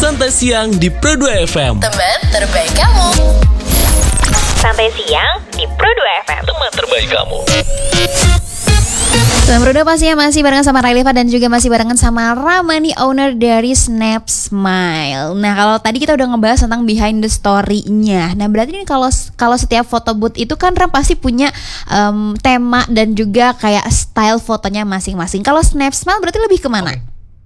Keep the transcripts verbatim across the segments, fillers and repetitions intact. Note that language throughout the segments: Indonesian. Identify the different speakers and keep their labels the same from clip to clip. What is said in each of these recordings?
Speaker 1: Santai Siang di Pro dua F M.
Speaker 2: Teman terbaik kamu.
Speaker 3: Santai Siang di Pro dua F M.
Speaker 1: Teman terbaik kamu.
Speaker 4: Teman Pro dua pastinya masih barengan sama Railifa dan juga masih barengan sama Ramani, owner dari Snap Smile. Nah, kalau tadi kita udah ngebahas tentang behind the story-nya. Nah, berarti ini kalau kalau setiap foto booth itu kan Ram pasti punya um, tema dan juga kayak style fotonya masing-masing. Kalau Snap Smile berarti lebih kemana?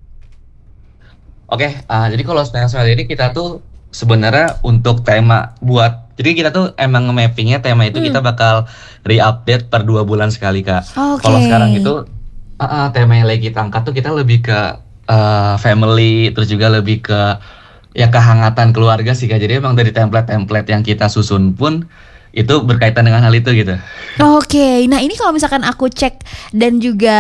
Speaker 5: Oke, okay, uh, jadi kalau Snap Smile ini kita tuh sebenarnya untuk tema buat, jadi kita tuh emang nge-mappingnya tema itu hmm. kita bakal re-update per dua bulan sekali, Kak. Okay. Kalau sekarang itu uh, uh, tema yang lagi kita angkat tuh kita lebih ke uh, family, terus juga lebih ke ya kehangatan keluarga sih, Kak. Jadi emang dari template-template yang kita susun pun itu berkaitan dengan hal itu gitu.
Speaker 4: Oke, okay. Nah ini kalau misalkan aku cek dan juga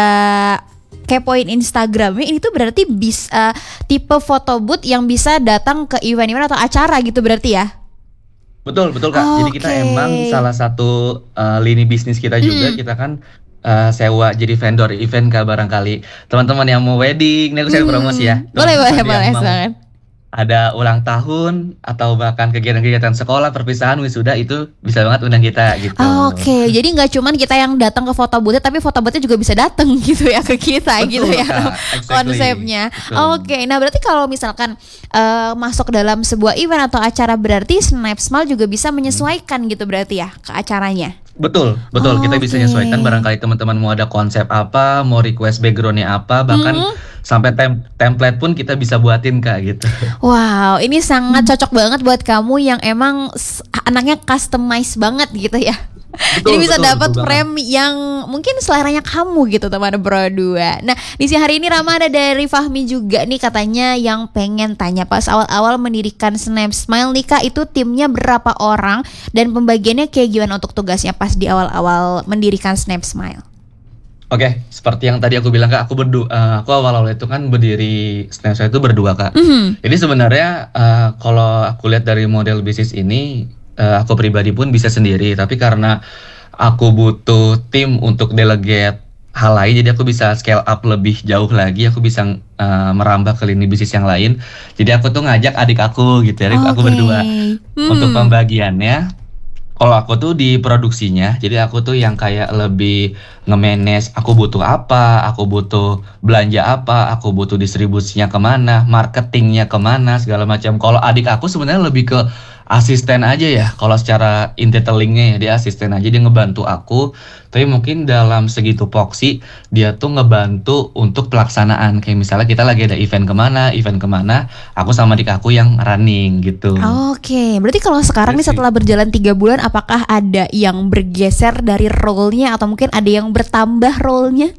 Speaker 4: kepoin Instagramnya, ini tuh berarti bis uh, tipe foto booth yang bisa datang ke event-event atau acara gitu berarti ya?
Speaker 5: Betul, betul Kak.
Speaker 4: Okay.
Speaker 5: Jadi kita emang salah satu uh, lini bisnis kita juga, mm. kita kan uh, sewa jadi vendor event Kak, barangkali teman-teman yang mau wedding, ini aku saya mm. promosi ya.
Speaker 4: Boleh, boleh, boleh, sangat.
Speaker 5: Ada ulang tahun atau bahkan kegiatan-kegiatan sekolah, perpisahan, wisuda, itu bisa banget undang kita gitu.
Speaker 4: Oke, okay. Jadi nggak cuman kita yang datang ke foto booth, tapi foto boothnya juga bisa datang gitu ya ke kita. Betul, gitu ya exactly. Konsepnya. Oke, okay. Nah berarti kalau misalkan uh, masuk dalam sebuah event atau acara berarti Snap Smile juga bisa menyesuaikan hmm. gitu berarti ya ke acaranya.
Speaker 5: Betul, betul. Oh, kita okay. bisa menyesuaikan, barangkali teman-teman mau ada konsep apa, mau request backgroundnya apa, bahkan hmm. sampai tem- template pun kita bisa buatin Kak gitu.
Speaker 4: Wow, ini sangat cocok banget buat kamu yang emang anaknya customize banget gitu ya. Betul, jadi bisa dapat frame yang mungkin seleranya kamu gitu teman Pro dua. Nah di siang hari ini Rama ada dari Fahmi juga nih katanya yang pengen tanya, pas awal-awal mendirikan Snap Smile nih Kak, itu timnya berapa orang dan pembagiannya kayak gimana untuk tugasnya pas di awal-awal mendirikan Snap Smile?
Speaker 5: Oke, okay, seperti yang tadi aku bilang Kak, aku berdua, uh, aku awal-awal itu kan berdiri Snap Smile itu berdua Kak. Mm-hmm. Jadi sebenarnya uh, kalau aku lihat dari model bisnis ini, uh, aku pribadi pun bisa sendiri, tapi karena aku butuh tim untuk delegate hal lain, jadi aku bisa scale up lebih jauh lagi, aku bisa uh, merambah ke lini bisnis yang lain. Jadi aku tuh ngajak adik aku gitu ya, okay. aku berdua hmm. untuk pembagiannya. Kalau aku tuh di produksinya, jadi aku tuh yang kayak lebih nge-manage aku butuh apa, aku butuh belanja apa, aku butuh distribusinya kemana, marketingnya kemana, segala macam. Kalau adik aku sebenarnya lebih ke asisten aja ya, kalau secara intitelingnya ya dia asisten aja, dia ngebantu aku. Tapi mungkin dalam segi tupoksi dia tuh ngebantu untuk pelaksanaan, kayak misalnya kita lagi ada event kemana, event kemana, aku sama adik aku yang running gitu.
Speaker 4: Oke, berarti kalau sekarang nih setelah berjalan tiga bulan, apakah ada yang bergeser dari role-nya atau mungkin ada yang bertambah role-nya?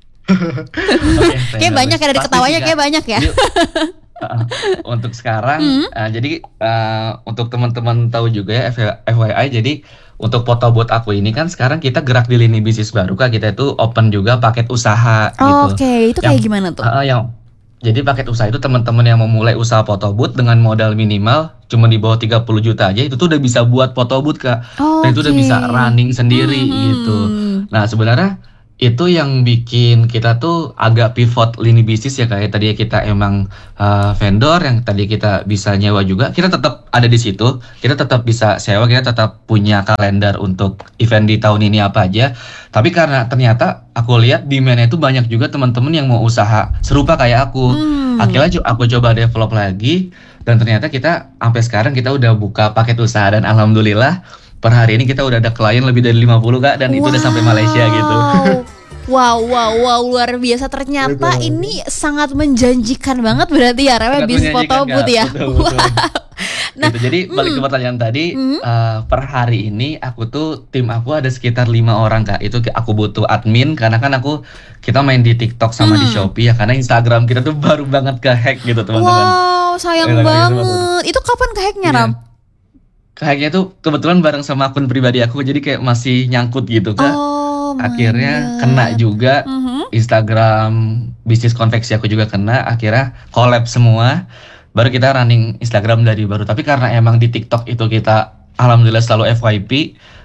Speaker 4: Okay, kayak banyak ya dari ketawanya, kayak banyak ya.
Speaker 5: Uh, untuk sekarang, mm. uh, jadi uh, untuk teman-teman tahu juga ya, F Y I, jadi untuk foto booth aku ini kan sekarang kita gerak di lini bisnis baru Kak, kita itu open juga paket usaha oh, gitu.
Speaker 4: Oke, okay. Itu yang, kayak gimana tuh? Uh, yang, jadi paket usaha itu teman-teman yang memulai usaha foto booth dengan modal minimal cuma di bawah tiga puluh juta aja, itu tuh udah bisa buat foto booth Kak. Oh, dan itu okay. udah bisa running sendiri hmm. gitu. Nah sebenarnya itu yang bikin kita tuh agak pivot lini bisnis ya, kayak tadi kita emang uh, vendor yang tadi kita bisa nyewa juga, kita tetap ada di situ, kita tetap bisa sewa, kita tetap punya kalender untuk event di tahun ini apa aja. Tapi karena ternyata aku lihat demand-nya itu banyak juga teman-teman yang mau usaha serupa kayak aku. Hmm. Akhirnya aku coba develop lagi dan ternyata kita sampai sekarang kita udah buka paket usaha dan alhamdulillah per hari ini kita udah ada klien lebih dari lima puluh Kak, dan wow. itu udah sampai Malaysia gitu. Wow, wow, wow, luar biasa. Ternyata betul. Ini sangat menjanjikan banget berarti ya, Rama, bisnis foto booth ya. Betul, betul. Wow. Nah, gitu. Jadi balik mm, ke pertanyaan tadi, mm, uh, per hari ini aku tuh, tim aku ada sekitar lima orang Kak. Itu aku butuh admin, karena kan aku, kita main di TikTok sama mm. di Shopee ya, karena Instagram kita tuh baru banget ke-hack gitu teman-teman. Wow, sayang ya, banget. Itu kapan ke-hacknya, Ram?
Speaker 5: Iya. Ke-hacknya tuh kebetulan bareng sama akun pribadi aku, jadi kayak masih nyangkut gitu Kak.
Speaker 4: Oh,
Speaker 5: akhirnya kena juga, mm-hmm. Instagram bisnis konveksi aku juga kena, akhirnya collab semua, baru kita running Instagram dari baru. Tapi karena emang di TikTok itu kita alhamdulillah selalu F Y P,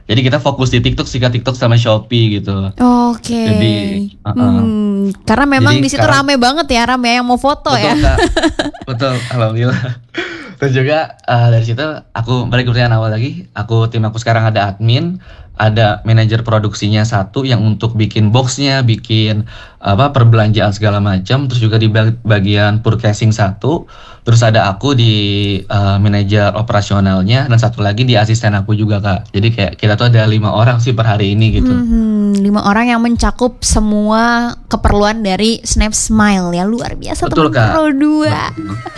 Speaker 5: Jadi kita fokus di TikTok sih, Kak, TikTok sama Shopee gitu.
Speaker 2: Oke.
Speaker 5: Jadi, uh-uh.
Speaker 2: hmm, karena memang
Speaker 5: Jadi
Speaker 2: di situ
Speaker 5: sekarang-
Speaker 2: rame banget ya, rame yang mau foto
Speaker 5: Betul,
Speaker 2: ya.
Speaker 5: Kak. Betul, alhamdulillah. Terus juga uh, dari situ aku balik ke pertanyaan awal lagi. Aku tim aku sekarang ada admin, ada manajer produksinya satu yang untuk bikin boxnya, bikin apa perbelanjaan segala macam. Terus juga di bag- bagian purchasing satu. Terus ada aku di uh, manajer operasionalnya dan satu lagi di asisten aku juga, Kak. Jadi kayak kita tuh ada lima orang sih per hari ini gitu.
Speaker 2: Hmm, lima orang yang mencakup semua keperluan dari Snap Smile ya, luar biasa
Speaker 5: Betul,
Speaker 2: teman
Speaker 5: Kak.
Speaker 2: Pro dua.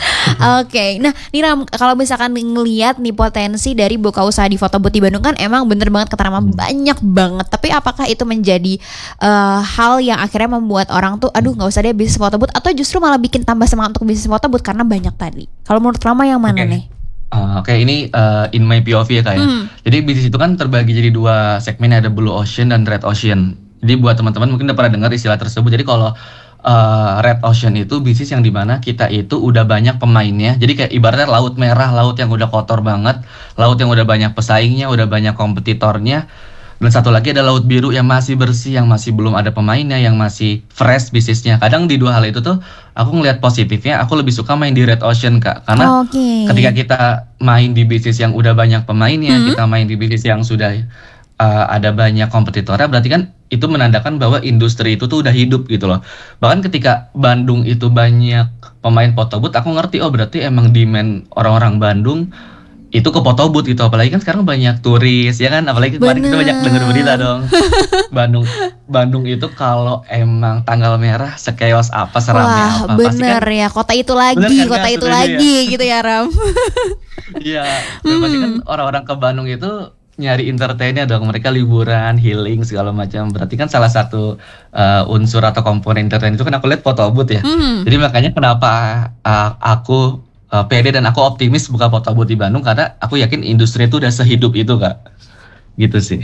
Speaker 2: Oke, nah Niram, kalau misalkan ngelihat nih potensi dari buka usaha di foto booth di Bandung kan emang bener banget kata Rama banyak banget. Tapi apakah itu menjadi uh, hal yang akhirnya membuat orang tuh, aduh nggak usah deh bisnis foto booth, atau justru malah bikin tambah semangat untuk bisnis foto booth karena banyak tadi? Kalau menurut Rama yang mana
Speaker 5: Oke.
Speaker 2: nih?
Speaker 5: Uh, Oke, ini uh, in my P O V ya, Kak ya.
Speaker 2: Hmm.
Speaker 5: Jadi bisnis itu kan terbagi jadi dua segmen, ada Blue Ocean dan Red Ocean. Jadi buat teman-teman mungkin udah pernah dengar istilah tersebut. Jadi kalau uh, Red Ocean itu bisnis yang dimana kita itu udah banyak pemainnya. Jadi kayak ibaratnya laut merah, laut yang udah kotor banget, laut yang udah banyak pesaingnya, udah banyak kompetitornya. Dan satu lagi ada laut biru yang masih bersih, yang masih belum ada pemainnya, yang masih fresh bisnisnya. Kadang di dua hal itu tuh aku ngelihat positifnya, aku lebih suka main di Red Ocean, Kak. Karena
Speaker 2: Oke.
Speaker 5: ketika kita main di bisnis yang udah banyak pemainnya,
Speaker 2: Hmm.
Speaker 5: kita main di bisnis yang sudah uh, ada banyak kompetitornya, berarti kan itu menandakan bahwa industri itu tuh udah hidup gitu loh. Bahkan ketika Bandung itu banyak pemain foto booth, aku ngerti, oh berarti emang demand orang-orang Bandung itu ke foto booth gitu. Apalagi kan sekarang banyak turis ya kan, apalagi kemarin kita
Speaker 2: Bener.
Speaker 5: banyak dengar berita dong. Bandung Bandung itu kalau emang tanggal merah sekeos apa, seramai
Speaker 2: Wah
Speaker 5: apa, pasti
Speaker 2: bener
Speaker 5: kan
Speaker 2: ya, kota itu lagi,
Speaker 5: Bener kan,
Speaker 2: kota
Speaker 5: Kak?
Speaker 2: itu
Speaker 5: Setuju ya?
Speaker 2: lagi gitu ya Ram.
Speaker 5: iya, dan pasti kan orang-orang ke Bandung itu nyari entertainnya dong, mereka liburan, healing segala macam. Berarti kan salah satu uh, unsur atau komponen entertain itu kan aku lihat foto booth ya.
Speaker 2: Hmm.
Speaker 5: Jadi makanya kenapa uh, aku uh, pede dan aku optimis buka foto booth di Bandung, karena aku yakin industri itu udah sehidup itu, Kak. Gitu sih.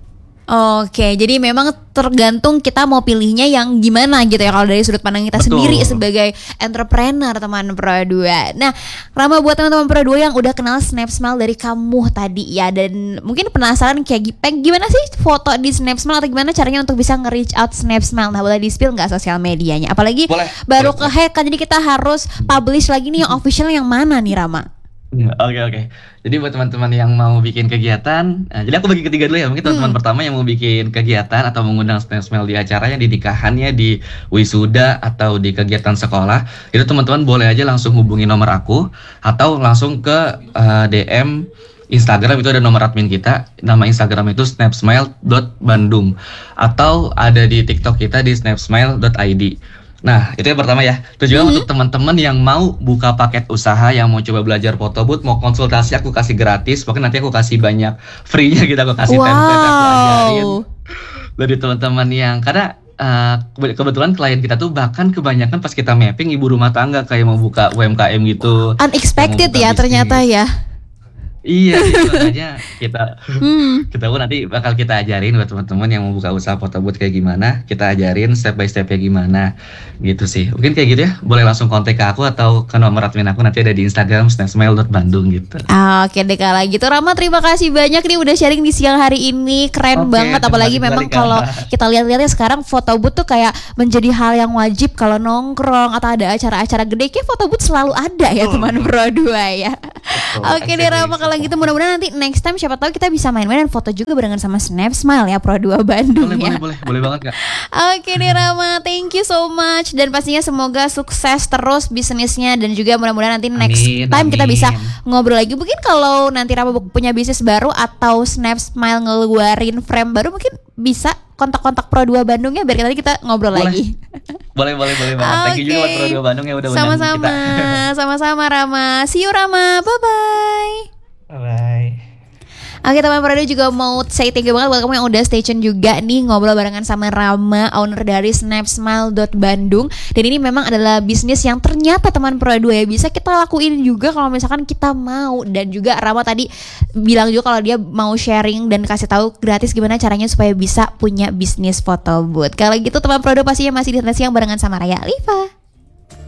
Speaker 2: Oke, jadi memang tergantung kita mau pilihnya yang gimana gitu ya, kalau dari sudut pandang kita
Speaker 5: Betul.
Speaker 2: sendiri sebagai entrepreneur teman Pro dua. Nah, Rama, buat teman-teman Pro dua yang udah kenal Snap Smile dari kamu tadi ya, dan mungkin penasaran kayak gi- peng gimana sih foto di Snap Smile, atau gimana caranya untuk bisa nge-reach out Snap Smile. Nah, boleh di-spill nggak sosial medianya? Apalagi
Speaker 5: Boleh,
Speaker 2: baru
Speaker 5: boleh.
Speaker 2: ke-hack kan, jadi kita harus publish lagi nih yang official yang mana nih Rama?
Speaker 5: Oke oke. Jadi buat teman-teman yang mau bikin kegiatan, nah, jadi aku bagi ketiga dulu ya. Mungkin teman-teman pertama yang mau bikin kegiatan atau mengundang Snap Smile di acaranya, di nikahannya, di wisuda atau di kegiatan sekolah, itu teman-teman boleh aja langsung hubungi nomor aku atau langsung ke uh, D M Instagram, itu ada nomor admin kita. Nama Instagram itu snapsmile dot bandung atau ada di TikTok kita di snapsmile dot i d. Nah, itu yang pertama ya. Terus juga
Speaker 2: Mhm.
Speaker 5: untuk teman-teman yang mau buka paket usaha, yang mau coba belajar foto booth, mau konsultasi, aku kasih gratis. Mungkin nanti aku kasih banyak free-nya gitu, aku kasih template, aku ajarin.
Speaker 2: Wow.
Speaker 5: Dari teman-teman yang, karena uh, kebe- kebetulan klien kita tuh bahkan kebanyakan pas kita mapping ibu rumah tangga, kayak mau buka U M K M gitu.
Speaker 2: Unexpected
Speaker 5: Yang mau buka
Speaker 2: ya
Speaker 5: bisnis.
Speaker 2: ternyata ya.
Speaker 5: Iya, gitu, makanya kita
Speaker 2: Hmm.
Speaker 5: kita pun nanti bakal kita ajarin buat teman-teman yang mau buka usaha foto booth kayak gimana, kita ajarin step by stepnya gimana, gitu sih. Mungkin kayak gitu ya, boleh langsung kontak ke aku atau ke nomor admin aku, nanti ada di Instagram snapsmile dot bandung gitu.
Speaker 2: Ah, Oke deh kalau gitu, Rama terima kasih banyak nih udah sharing di siang hari ini, keren
Speaker 5: Oke,
Speaker 2: banget.
Speaker 5: terima
Speaker 2: Apalagi
Speaker 5: kasih
Speaker 2: memang
Speaker 5: kembali, Kak.
Speaker 2: kalau kita lihat-lihat ya sekarang foto booth tuh kayak menjadi hal yang wajib kalau nongkrong atau ada acara-acara gede, kayak foto booth selalu ada ya teman Pro dua ya. Oke deh Rama, kalau gitu mudah-mudahan nanti next time siapa tahu kita bisa main-main dan foto juga barengan sama Snap Smile ya Pro dua Bandung
Speaker 5: Boleh,
Speaker 2: ya.
Speaker 5: boleh, boleh, boleh banget, Kak.
Speaker 2: Oke deh Rama, thank you so much, dan pastinya semoga sukses terus bisnisnya, dan juga mudah-mudahan nanti next
Speaker 5: Amin,
Speaker 2: time kita
Speaker 5: amin.
Speaker 2: bisa ngobrol lagi. Mungkin kalau nanti Rama bu- punya bisnis baru atau Snap Smile ngeluarin frame baru, mungkin bisa kontak-kontak Pro dua Bandung ya, biar nanti kita ngobrol
Speaker 5: Boleh.
Speaker 2: lagi.
Speaker 5: Boleh, boleh, boleh banget. Thank you juga buat Pro dua Bandung yang udah undang
Speaker 2: Sama-sama,
Speaker 5: kita.
Speaker 2: sama-sama Rama. See you Rama, bye-bye.
Speaker 5: Bye-bye.
Speaker 2: Oke teman Pro dua juga mau say thank you banget buat kamu yang udah stay tune juga nih ngobrol barengan sama Rama, owner dari snapsmile dot bandung. Dan ini memang adalah bisnis yang ternyata teman Pro dua ya bisa kita lakuin juga kalau misalkan kita mau. Dan juga Rama tadi bilang juga kalau dia mau sharing dan kasih tahu gratis gimana caranya supaya bisa punya bisnis foto booth. Kalau gitu teman Pro dua pastinya masih di Siang barengan sama Raya Alifa.